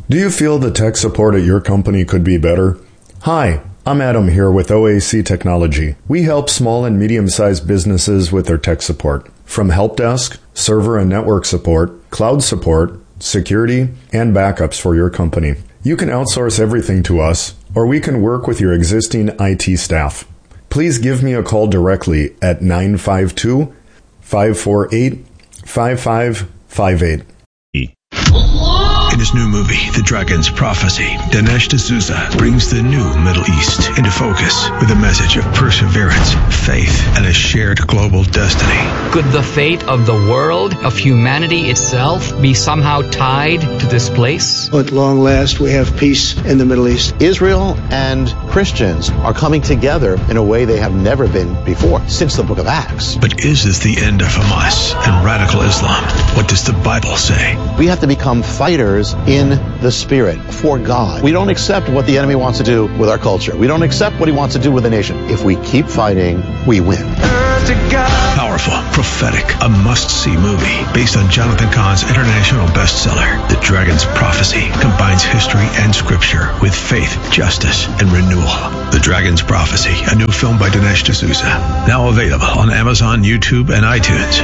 Do you feel the tech support at your company could be better? Hi, I'm Adam here with OAC Technology. We help small and medium-sized businesses with their tech support. From help desk, server and network support, cloud support, security, and backups for your company. You can outsource everything to us, or we can work with your existing IT staff. Please give me a call directly at 952-548-5558. In his new movie, The Dragon's Prophecy, Dinesh D'Souza brings the new Middle East into focus with a message of perseverance, faith, and a shared global destiny. Could the fate of the world, of humanity itself, be somehow tied to this place? At long last, we have peace in the Middle East. Israel and Christians are coming together in a way they have never been before, since the book of Acts. But is this the end of Hamas and radical Islam? What does the Bible say? We have to become fighters in the spirit for God. We don't accept what the enemy wants to do with our culture. We don't accept what he wants to do with the nation. If we keep fighting, we win. Powerful, prophetic, a must-see movie based on Jonathan Cahn's international bestseller. The Dragon's Prophecy combines history and scripture with faith, justice, and renewal. The Dragon's Prophecy, a new film by Dinesh D'Souza. Now available on Amazon, YouTube, and iTunes.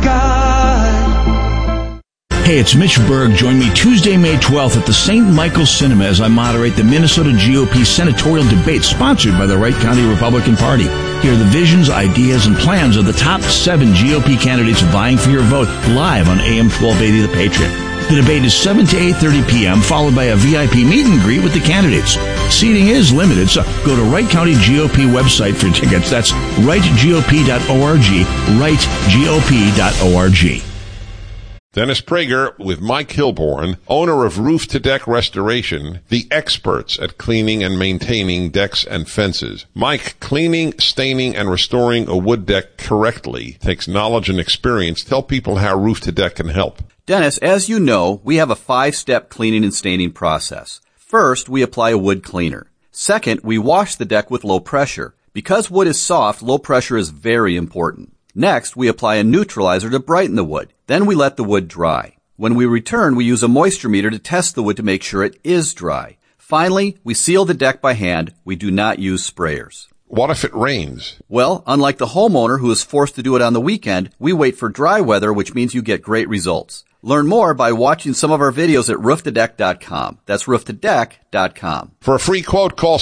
Hey, it's Mitch Berg. Join me Tuesday, May 12th at the St. Michael's Cinema as I moderate the Minnesota GOP senatorial debate sponsored by the Wright County Republican Party. Hear the visions, ideas, and plans of the top 7 GOP candidates vying for your vote live on AM 1280 The Patriot. The debate is 7 to 8:30 p.m., followed by a VIP meet and greet with the candidates. Seating is limited, so go to Wright County GOP website for tickets. That's wrightgop.org, wrightgop.org. Dennis Prager with Mike Hilborn, owner of Roof to Deck Restoration, the experts at cleaning and maintaining decks and fences. Mike, cleaning, staining, and restoring a wood deck correctly takes knowledge and experience. Tell people how Roof to Deck can help. Dennis, as you know, we have a 5-step cleaning and staining process. First, we apply a wood cleaner. Second, we wash the deck with low pressure. Because wood is soft, low pressure is very important. Next, we apply a neutralizer to brighten the wood. Then we let the wood dry. When we return, we use a moisture meter to test the wood to make sure it is dry. Finally, we seal the deck by hand. We do not use sprayers. What if it rains? Well, unlike the homeowner who is forced to do it on the weekend, we wait for dry weather, which means you get great results. Learn more by watching some of our videos at rooftodeck.com. That's rooftodeck.com. For a free quote, call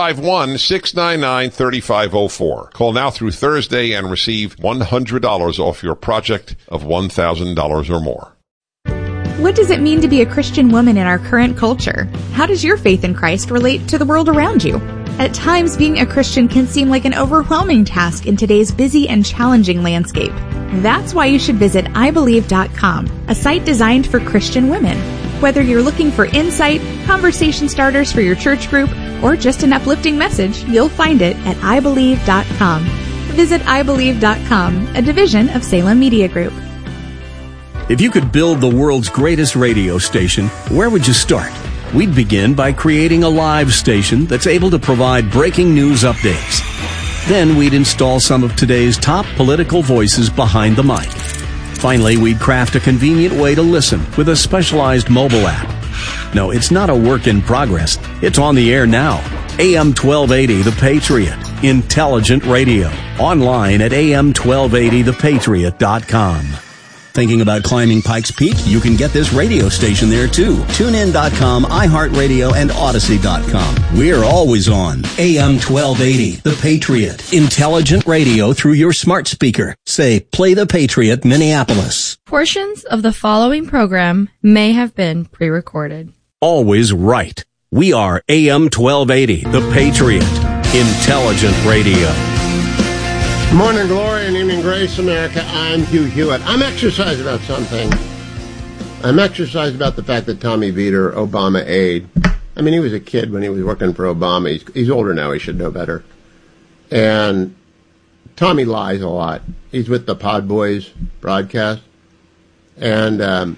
651-699-3504. Call now through Thursday and receive $100 off your project of $1,000 or more. What does it mean to be a Christian woman in our current culture? How does your faith in Christ relate to the world around you? At times, being a Christian can seem like an overwhelming task in today's busy and challenging landscape. That's why you should visit iBelieve.com, a site designed for Christian women. Whether you're looking for insight, conversation starters for your church group, or just an uplifting message, you'll find it at iBelieve.com. Visit iBelieve.com, a division of Salem Media Group. If you could build the world's greatest radio station, where would you start? We'd begin by creating a live station that's able to provide breaking news updates. Then we'd install some of today's top political voices behind the mic. Finally, we'd craft a convenient way to listen with a specialized mobile app. No, it's not a work in progress. It's on the air now. AM 1280 The Patriot. Intelligent radio. Online at am1280thepatriot.com. Thinking about climbing Pikes Peak? You can get this radio station there too. TuneIn.com, iHeartRadio, and Odyssey.com. We're always on. AM 1280, The Patriot. Intelligent radio through your smart speaker. Say, play The Patriot, Minneapolis. Portions of the following program may have been pre-recorded. Always right. We are AM 1280, The Patriot. Intelligent radio. Morning glory and evening grace, America. I'm Hugh Hewitt. I'm exercised about something. I'm exercised about the fact that Tommy Vietor, Obama aide, I mean, he was a kid when he was working for Obama. He's older now. He should know better. And Tommy lies a lot. He's with the Pod Boys broadcast. And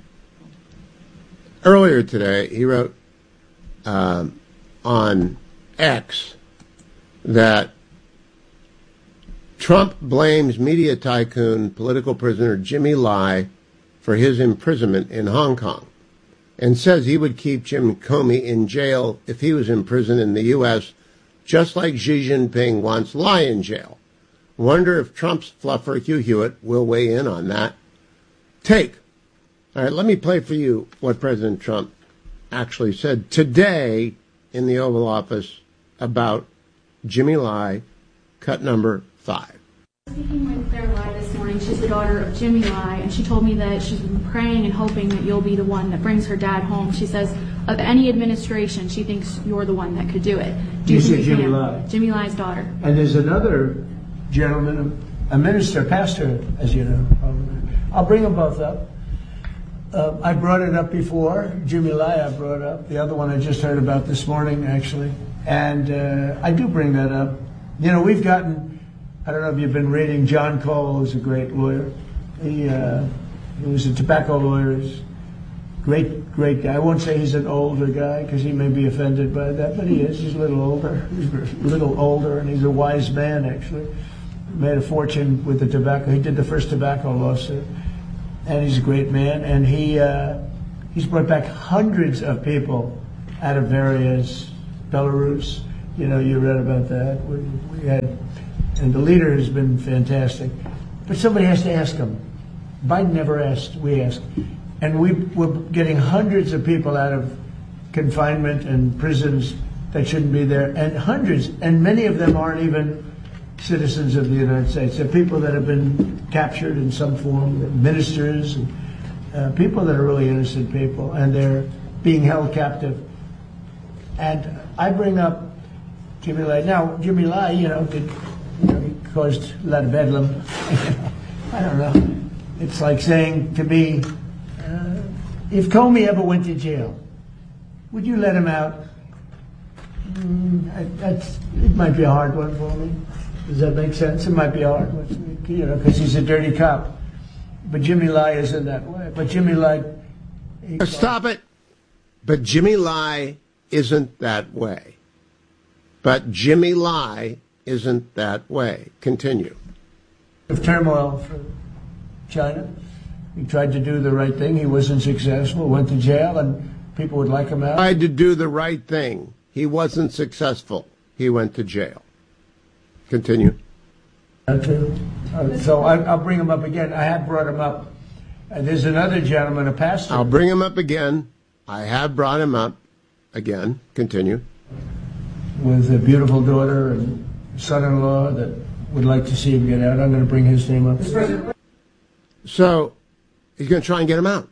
earlier today, he wrote on X that Trump blames media tycoon, political prisoner Jimmy Lai for his imprisonment in Hong Kong. and says he would keep Jim Comey in jail if he was in prison in the U.S., just like Xi Jinping wants Lai in jail. Wonder if Trump's fluffer Hugh Hewitt will weigh in on that take. All right, let me play for you what President Trump actually said today in the Oval Office about Jimmy Lai, cut number 5. Speaking with Claire Lai this morning, she's the daughter of Jimmy Lai, and she told me that she's been praying and hoping that you'll be the one that brings her dad home. She says of any administration, she thinks you're the one that could do it. Do you think Jimmy Lai? Jimmy Lai's daughter. And there's another gentleman, a minister, pastor, as you know. I'll bring them both up. I brought it up before. Jimmy Lai I brought up. The other one I just heard about this morning, actually. And I do bring that up. You know, we've gotten, I don't know if you've been reading, John Cole, who's a great lawyer. He was a tobacco lawyer. He's great guy. I won't say he's an older guy because he may be offended by that, but he is. He's a little older. He's a little older, and he's a wise man, actually. Made a fortune with the tobacco. He did the first tobacco lawsuit. And he's a great man, and he's brought back hundreds of people out of various Belarus. You know, you read about that. We had, and the leader has been fantastic. But somebody has to ask him. Biden never asked. We asked, and we're getting hundreds of people out of confinement and prisons that shouldn't be there, and hundreds, and many of them aren't even citizens of the United States. They're people that have been captured in some form, ministers, and people that are really innocent people, and they're being held captive. And I bring up Jimmy Lai. Now, Jimmy Lai, he caused a lot of bedlam. I don't know. It's like saying to me, if Comey ever went to jail, would you let him out? It might be a hard one for me. Does that make sense? It might be hard, because he's a dirty cop. But Jimmy Lai isn't that way. But Jimmy Lai... Stop it. But Jimmy Lai isn't that way. But Jimmy Lai isn't that way. Continue. Of turmoil for China. He tried to do the right thing. He wasn't successful. Went to jail, and people would like him out. Tried to do the right thing. He wasn't successful. He went to jail. Continue. So I'll bring him up again. I have brought him up. There's another gentleman, a pastor. I'll bring him up again. I have brought him up again. Continue. With a beautiful daughter and son-in-law that would like to see him get out. I'm going to bring his name up. So he's going to try and get him out.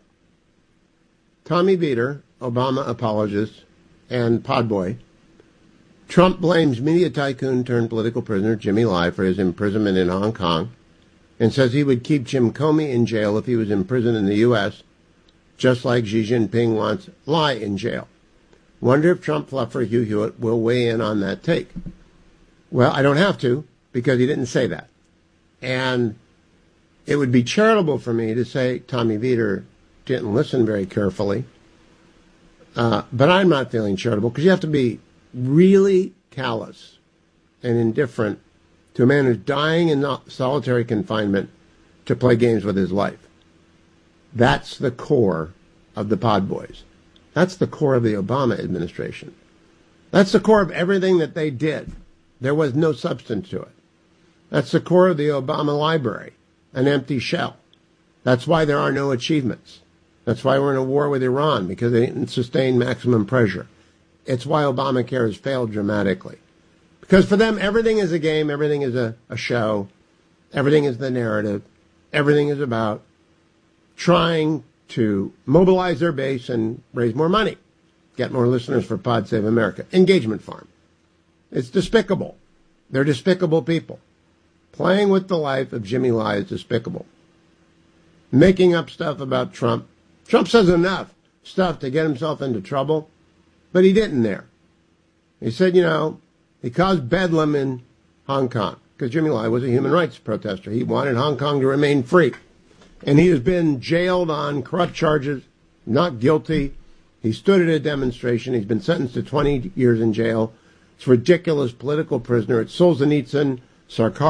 Tommy Vietor, Obama apologist, and Podboy. Trump blames media tycoon turned political prisoner Jimmy Lai for his imprisonment in Hong Kong and says he would keep Jim Comey in jail if he was imprisoned in the U.S., just like Xi Jinping wants Lai in jail. Wonder if Trump fluffer Hugh Hewitt will weigh in on that take. Well, I don't have to, because he didn't say that. And it would be charitable for me to say Tommy Vietor didn't listen very carefully. But I'm not feeling charitable, because you have to be really callous and indifferent to a man who's dying in solitary confinement to play games with his life. That's the core of the Pod Boys. That's the core of the Obama administration. That's the core of everything that they did. There was no substance to it. That's the core of the Obama library, an empty shell. That's why there are no achievements. That's why we're in a war with Iran, because they didn't sustain maximum pressure. It's why Obamacare has failed dramatically. Because for them, everything is a game, everything is a show, everything is the narrative, everything is about trying to mobilize their base and raise more money, get more listeners for Pod Save America. Engagement farm. It's despicable. They're despicable people. Playing with the life of Jimmy Lai is despicable. Making up stuff about Trump. Trump says enough stuff to get himself into trouble. But he didn't there. He said, he caused bedlam in Hong Kong because Jimmy Lai was a human rights protester. He wanted Hong Kong to remain free. And he has been jailed on corrupt charges, not guilty. He stood at a demonstration. He's been sentenced to 20 years in jail. It's ridiculous political prisoner. It's Solzhenitsyn,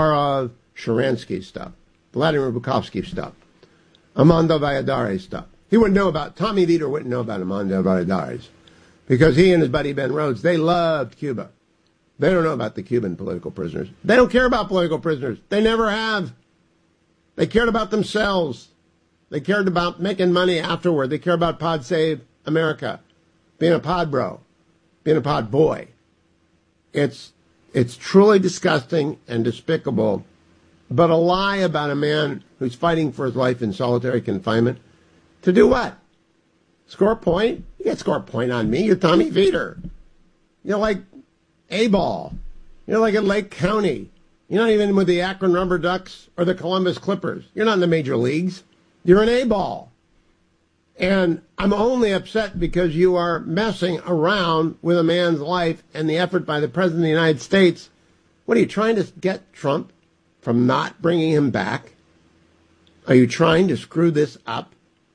Sakharov, Sharansky stuff, Vladimir Bukovsky stuff, Armando Valladares stuff. Tommy Vietor wouldn't know about Armando Valladares because he and his buddy Ben Rhodes, they loved Cuba. They don't know about the Cuban political prisoners. They don't care about political prisoners. They never have. They cared about themselves. They cared about making money afterward. They care about Pod Save America, being a pod bro, being a pod boy. It's truly disgusting and despicable, but a lie about a man who's fighting for his life in solitary confinement. To do what? Score a point? You can't score a point on me. You're Tommy Vietor. You're like A-ball. You're like at Lake County. You're not even with the Akron Rubber Ducks or the Columbus Clippers. You're not in the major leagues. You're an A-ball. And I'm only upset because you are messing around with a man's life and the effort by the President of the United States. What, are you trying to get Trump from not bringing him back? Are you trying to screw this up?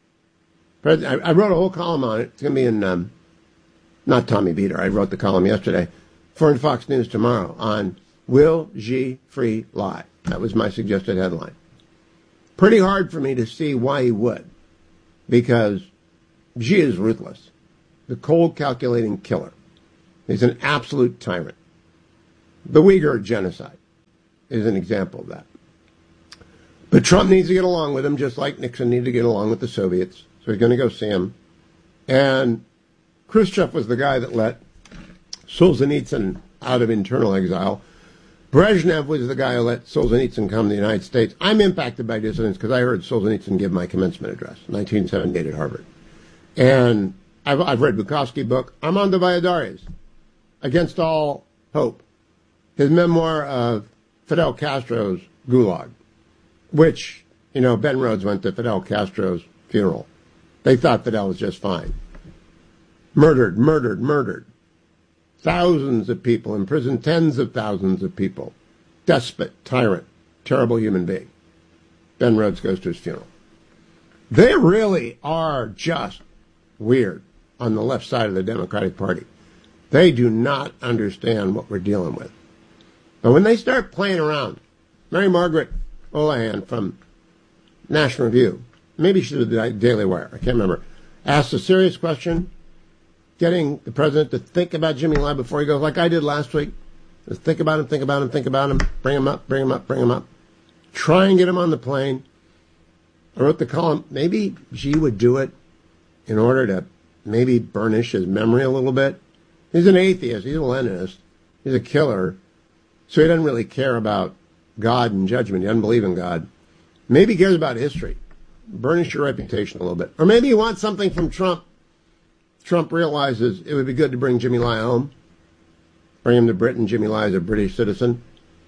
I wrote a whole column on it. It's going to be in, not Tommy Vietor. I wrote the column yesterday for Fox News tomorrow on Will Xi Free Lie? That was my suggested headline. Pretty hard for me to see why he would, because Xi is ruthless. The cold, calculating killer. He's an absolute tyrant. The Uyghur genocide is an example of that. But Trump needs to get along with him, just like Nixon needed to get along with the Soviets. So he's going to go see him. And Khrushchev was the guy that let Solzhenitsyn out of internal exile. Brezhnev was the guy who let Solzhenitsyn come to the United States. I'm impacted by dissidents because I heard Solzhenitsyn give my commencement address, 1978 at Harvard. And I've read Bukowski's book, Armando Valladares, Against All Hope, his memoir of Fidel Castro's Gulag, which, Ben Rhodes went to Fidel Castro's funeral. They thought Fidel was just fine. Murdered. Thousands of people in prison, tens of thousands of people. Despot, tyrant, terrible human being. Ben Rhodes goes to his funeral. They really are just weird on the left side of the Democratic Party. They do not understand what we're dealing with. But when they start playing around, Mary Margaret Olahan from National Review, maybe she was the Daily Wire, I can't remember, asked a serious question, getting the president to think about Jimmy Lai before he goes, like I did last week. Just think about him, bring him up. Try and get him on the plane. I wrote the column, maybe Xi would do it in order to maybe burnish his memory a little bit. He's an atheist, he's a Leninist, he's a killer, so he doesn't really care about God and judgment, he doesn't believe in God. Maybe he cares about history. Burnish your reputation a little bit. Or maybe he wants something from Trump. Trump realizes it would be good to bring Jimmy Lai home, bring him to Britain. Jimmy Lai is a British citizen.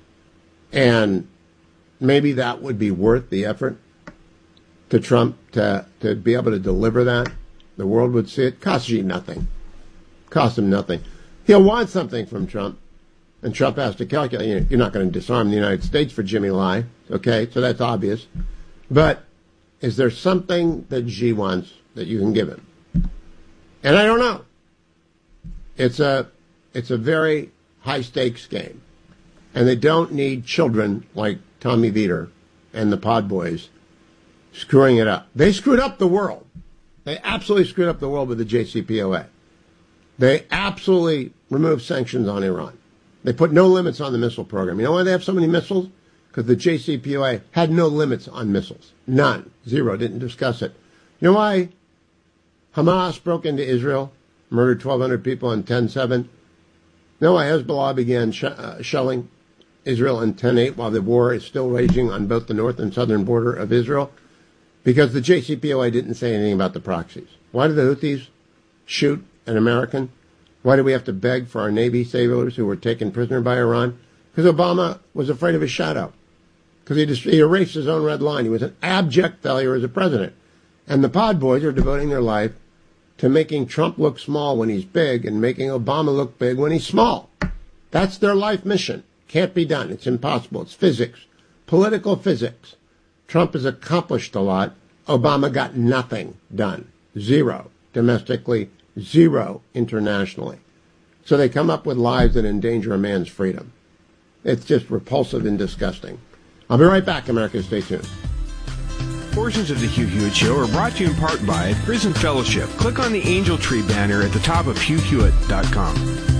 And maybe that would be worth the effort to Trump to be able to deliver that. The world would see it. Costs Xi nothing. Costs him nothing. He'll want something from Trump, and Trump has to calculate. You're not going to disarm the United States for Jimmy Lai, okay? So that's obvious. But is there something that Xi wants that you can give him? And I don't know. It's a very high-stakes game. And they don't need children like Tommy Vietor and the Pod Boys screwing it up. They screwed up the world. They absolutely screwed up the world with the JCPOA. They absolutely removed sanctions on Iran. They put no limits on the missile program. You know why they have so many missiles? Because the JCPOA had no limits on missiles. None. Zero. Didn't discuss it. You know why Hamas broke into Israel, murdered 1,200 people on 10/7? You know why Hezbollah began shelling Israel on 10/8 while the war is still raging on both the north and southern border of Israel? Because the JCPOA didn't say anything about the proxies. Why did the Houthis shoot an American? Why did we have to beg for our Navy sailors who were taken prisoner by Iran? Because Obama was afraid of his shadow. Because he erased his own red line. He was an abject failure as a president. And the Pod Boys are devoting their life to making Trump look small when he's big and making Obama look big when he's small. That's their life mission. Can't be done. It's impossible. It's physics. Political physics. Trump has accomplished a lot. Obama got nothing done. Zero domestically, zero internationally. So they come up with lies that endanger a man's freedom. It's just repulsive and disgusting. I'll be right back, America. Stay tuned. Portions of the Hugh Hewitt Show are brought to you in part by Prison Fellowship. Click on the Angel Tree banner at the top of HughHewitt.com.